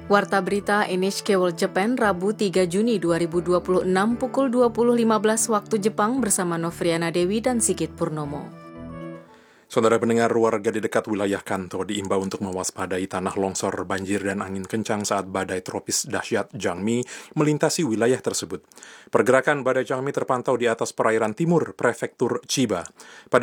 Warta Berita NHK World Japan, Rabu 3 Juni 2026 pukul 20.15 waktu Jepang bersama Novriana Dewi dan Sigit Purnomo. Saudara pendengar, warga di dekat wilayah Kanto diimbau untuk mewaspadai tanah longsor, banjir, dan angin kencang saat badai tropis dahsyat Changmi melintasi wilayah tersebut. Pergerakan badai Changmi terpantau di atas perairan timur prefektur Chiba.